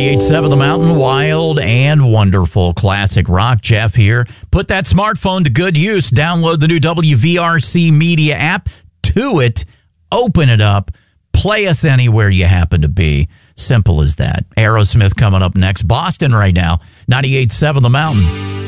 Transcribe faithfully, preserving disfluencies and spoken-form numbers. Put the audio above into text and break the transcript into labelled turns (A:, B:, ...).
A: ninety-eight point seven The Mountain, wild and wonderful classic rock. Jeff here. Put that smartphone to good use. Download the new W V R C Media app. To it, open it up, play us anywhere you happen to be. Simple as that. Aerosmith coming up next. Boston right now, ninety-eight point seven The Mountain.